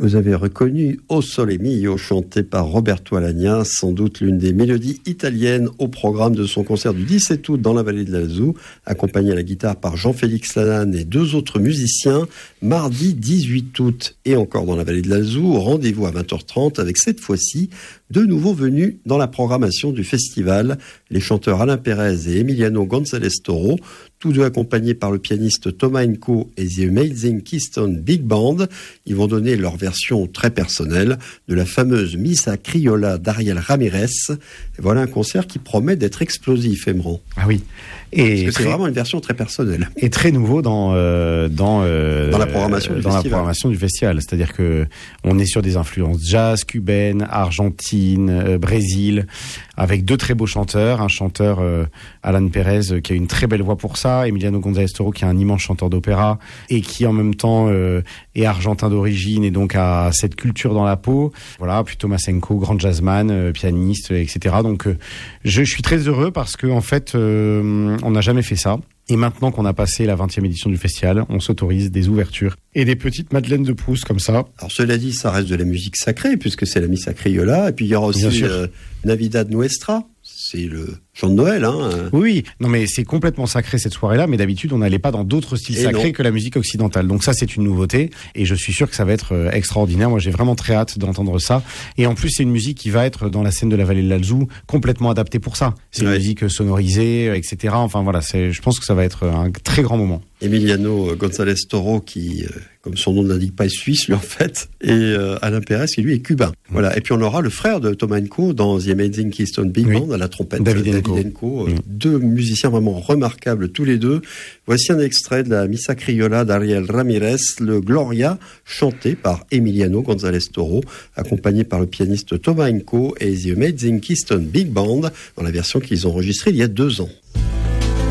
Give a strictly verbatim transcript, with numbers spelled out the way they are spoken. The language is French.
Vous avez reconnu O Sole Mio, chanté par Roberto Alagna, sans doute l'une des mélodies italiennes au programme de son concert du dix-sept août dans la vallée de l'Alzou, accompagné à la guitare par Jean-Félix Lalanne et deux autres musiciens, mardi dix-huit août et encore dans la vallée de l'Alzou, rendez-vous à vingt heures trente avec cette fois-ci deux nouveaux venus dans la programmation du festival, les chanteurs Alain Pérez et Emiliano González Toro, tous deux accompagnés par le pianiste Thomas Enko et The Amazing Keystone Big Band. Ils vont donner leur version très personnelle de la fameuse Missa Criolla d'Ariel Ramirez. Et voilà un concert qui promet d'être explosif, Emran. Ah oui. Et Parce que très, c'est vraiment une version très personnelle. Et très nouveau dans euh, dans euh, dans la programmation du dans festival. la programmation du festival. C'est-à-dire que on est sur des influences jazz, cubaine, Argentine, euh, Brésil, avec deux très beaux chanteurs. Un chanteur euh, Alan Pérez euh, qui a une très belle voix pour ça, Emiliano González Toro qui est un immense chanteur d'opéra et qui en même temps euh, est argentin d'origine et donc a cette culture dans la peau. Voilà, puis Thomas Enko, grand jazzman, euh, pianiste, et cetera. Donc euh, je, je suis très heureux parce que en fait euh, on n'a jamais fait ça. Et maintenant qu'on a passé la vingtième édition du festival, on s'autorise des ouvertures et des petites madeleines de Proust comme ça. Alors cela dit, ça reste de la musique sacrée puisque c'est la Missa Criolla. Et puis il y aura aussi euh, Navidad Nuestra. C'est le chant de Noël, hein. Oui, non mais c'est complètement sacré cette soirée-là, mais d'habitude on n'allait pas dans d'autres styles et sacrés non. que la musique occidentale. Donc ça c'est une nouveauté et je suis sûr que ça va être euh, extraordinaire. Moi j'ai vraiment très hâte d'entendre ça. Et en plus c'est une musique qui va être dans la scène de la vallée de l'Alzou complètement adaptée pour ça. C'est ouais. une musique sonorisée, et cetera. Enfin voilà, c'est, je pense que ça va être un très grand moment. Emiliano González Toro qui, euh, comme son nom ne l'indique pas, est suisse lui en fait, et euh, Alain Pérez qui lui est cubain. Mmh. Voilà. Et puis on aura le frère de Thomas Enko dans The Amazing Keystone Big Band oui. à la trompette, David, David Enko. Enko. Mmh. Deux musiciens vraiment remarquables tous les deux. Voici un extrait de la Missa Criolla d'Ariel Ramirez, le Gloria, chanté par Emiliano González Toro, accompagné par le pianiste Thomas Enko et The Amazing Keystone Big Band dans la version qu'ils ont enregistrée il y a deux ans.